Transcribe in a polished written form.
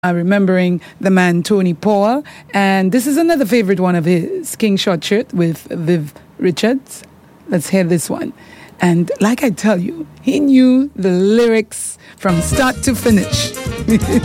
remembering the man Tony Paul. And this is another favorite one of his, King Short Shirt with Viv Richards. Let's hear this one. And like I tell you, he knew the lyrics from start to finish.